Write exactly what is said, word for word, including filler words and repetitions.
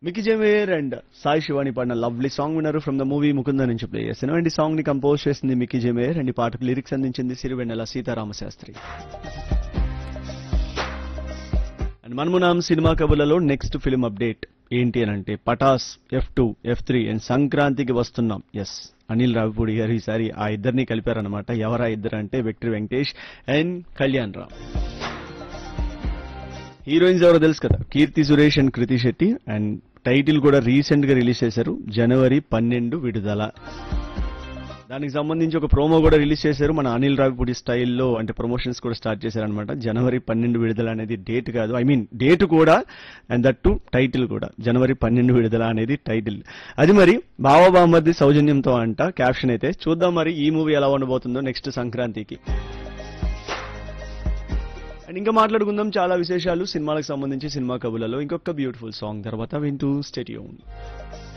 Mickey జమేర్ and Sai Shivani పాడిన lovely song విన్నారు from the movie Mukunda నుంచి ప్లే చేసిన అండ్ ఈ సాంగ్ ని కంపోజ్ చేసింది మికీ జమేర్ అండ్ ఈ పాటకు లిరిక్స్ అందించింది సిరివెన్నెల సీతారామశాస్త్రి. అండ్ మనమునాం సినిమా కబుర్లలో నెక్స్ట్ ఫిల్మ్ అప్డేట్ ఏంటి అని అంటే Pataas F two F three and సంక్రాంతికి వస్తున్నాం. ఎస్, అనిల్ రావిపూడి గారు ఈసారి ఆ ఇద్దరిని కలిపారనమాట. ఎవరా ఇద్దరు అంటే victory Venkatesh and Kalyan Ram. Heroines ఎవరో తెలుసు కదా, Keerthy Suresh and Kriti Shetty. And title కూడా రీసెంట్ గా రిలీజ్ చేశారు, జనవరి పన్నెండు విడుదల. దానికి సంబంధించి ఒక ప్రోమో కూడా రిలీజ్ చేశారు మన అనిల్ రావిపూడి స్టైల్లో, అంటే ప్రమోషన్స్ కూడా స్టార్ట్ చేశారనమాట. జనవరి పన్నెండు విడుదల అనేది డేట్ కాదు, ఐ మీన్ డేట్ కూడా అండ్ దట్ టు టైటిల్ కూడా జనవరి పన్నెండు విడుదల అనేది టైటిల్. అది మరి బావ బామ్మర్ది సౌజన్యంతో అంట క్యాప్షన్ అయితే. చూద్దాం మరి ఈ మూవీ ఎలా ఉండబోతుందో నెక్స్ట్ సంక్రాంతికి. అండ్ ఇంకా మాట్లాడుకుందాం చాలా విశేషాలు సినిమాలకు సంబంధించి సినిమా కబుర్లలో. ఇంకొక బ్యూటిఫుల్ సాంగ్ తర్వాత వింటూ స్టే ట్యూన్డ్.